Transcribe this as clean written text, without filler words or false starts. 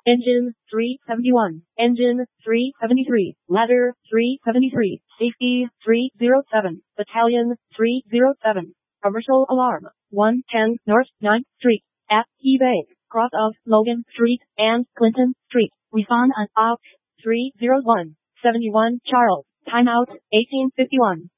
Engine 371. Engine 373. Ladder 373. Safety 307. Battalion 307. Commercial alarm 110 North 9th Street at eBay, cross of Logan Street and Clinton Street. Refund and out 301. 71 Charles. Timeout 1851.